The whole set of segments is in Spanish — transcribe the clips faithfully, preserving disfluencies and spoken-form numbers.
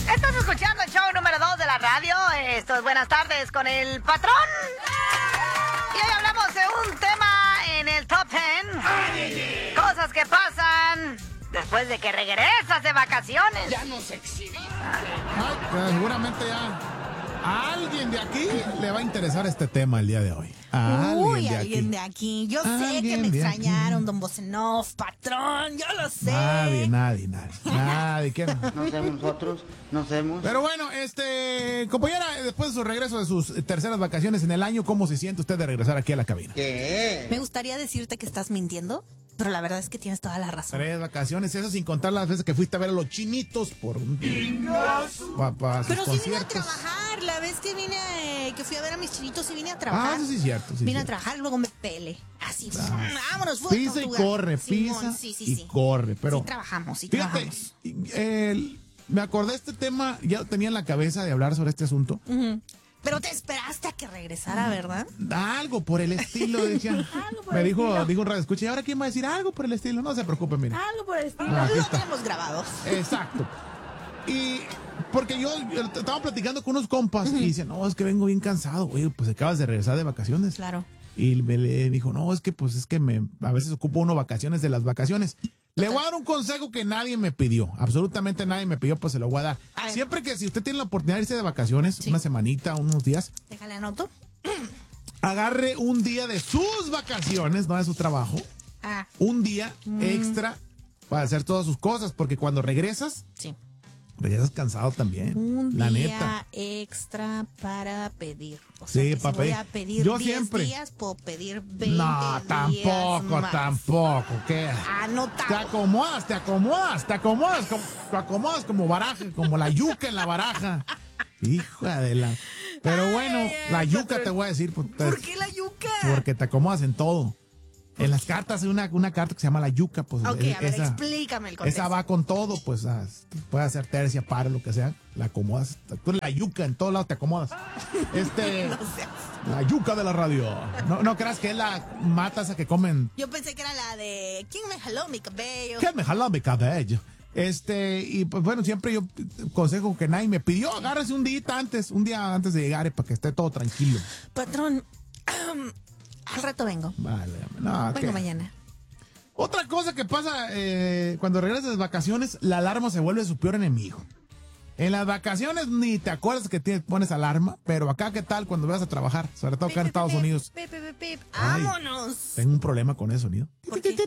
Estás escuchando el show número dos de la radio. Esto es Buenas Tardes con el Patrón. Y hoy hablamos de un tema en el Top Ten. Cosas que pasan después de que regresas de vacaciones. Ya nos exhibiste. Ay, seguramente ya a alguien de aquí le va a interesar este tema el día de hoy. A Uy, alguien de alguien aquí. de aquí. Yo sé que me Alguien de extrañaron, aquí. don Bocenov, Patrón. Yo lo sé. Nadie, nadie, nadie. Nadie. ¿Quién? No sabemos nosotros, no sabemos. Pero bueno, este, compañera, después de su regreso de sus terceras vacaciones en el año, ¿cómo se siente usted de regresar aquí a la cabina? ¿Qué? Me gustaría decirte que estás mintiendo, pero la verdad es que tienes toda la razón. Tres vacaciones, eso sin contar las veces que fuiste a ver a los chinitos por pa, pa sus Pero sí vine a conciertos. trabajar. La vez que vine, eh, que fui a ver a mis chinitos, sí vine a trabajar. Ah, eso sí es cierto. Sí, vine a cierto. trabajar, luego me pele. Así, Ah. vámonos, fue Pisa y tortuga. corre, Simón, pisa sí, sí, y sí. corre. Pero Sí trabajamos, sí fíjate, trabajamos. eh, me acordé de este tema, ya tenía en la cabeza de hablar sobre este asunto. Ujú. Pero te esperaste a que regresara, ¿verdad? Algo por el estilo, decía. Algo por me el dijo, estilo. dijo un radio escucha, ¿y ahora quién va a decir algo por el estilo? No se preocupe, mire. Algo por el estilo. Ah, aquí Lo está. tenemos grabados. Exacto. Y porque yo, yo estaba platicando con unos compas y dicen, no, es que vengo bien cansado, güey, pues acabas de regresar de vacaciones. Claro. Y me le dijo, no, es que pues es que me a veces ocupo uno vacaciones de las vacaciones. Le voy a dar un consejo que nadie me pidió, absolutamente nadie me pidió, pues se lo voy a dar. A ver. Siempre que si usted tiene la oportunidad de irse de vacaciones, Sí. una semanita, unos días, Déjale anoto. agarre un día de sus vacaciones, no de su trabajo, Ah, un día extra para hacer todas sus cosas, porque cuando regresas, sí. regresas cansado también, Un la día neta. extra para pedir. O sea, Sí, que pa' si voy pedir. a pedir Yo diez siempre. días, puedo pedir veinte No, días tampoco, más. tampoco, ¿qué? Te Anotado. acomodas, te acomodas, te acomodas, como, te acomodas como baraja, como la yuca en la baraja. Hija de la... Pero bueno, Ay, ay, la yuca patrón. te voy a decir. pues, te- ¿Por qué la yuca? Porque te acomodas en todo. En las cartas hay una, una carta que se llama la yuca, pues Ok, eh, a ver, esa, explícame el contexto. esa va con todo, pues ah, puede hacer tercia, paro, lo que sea, la acomodas. Tú eres la yuca, en todos lados te acomodas. Este, No seas- la yuca de la radio. No, no creas que es la mata esa que comen. Yo pensé que era la de ¿quién me jaló mi cabello? ¿Qué me jaló mi cabello? Este, y pues bueno, siempre yo consejo que nadie me pidió, agárrese un día antes, un día antes de llegar eh, para que esté todo tranquilo. Patrón, al rato vengo. Vale, no, Vengo ¿qué? mañana. Otra cosa que pasa eh, cuando regresas de vacaciones, la alarma se vuelve su peor enemigo. En las vacaciones ni te acuerdas que tienes, pones alarma, pero acá, ¿qué tal cuando vas a trabajar? Sobre todo acá en Estados Unidos. Pip, pip, pip, pip. Ay. ¡Vámonos! Tengo un problema con ese sonido. ¿Por qué?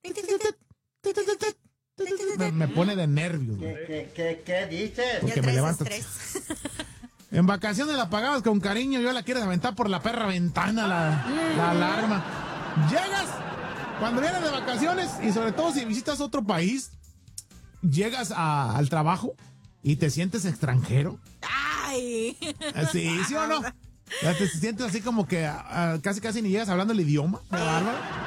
Me, me pone de nervios, güey. ¿Qué, qué, qué, qué dices? Porque Ya me traes levantas. estrés. En vacaciones la pagabas con cariño, yo la quieres aventar por la perra ventana la, la alarma. Llegas, cuando vienes de vacaciones y sobre todo si visitas otro país, llegas a- al trabajo y te sientes extranjero. ¡Ay! Sí, ¿sí o no? Ya te sientes así como que ah, casi casi ni llegas hablando el idioma. ¡Qué bárbaro!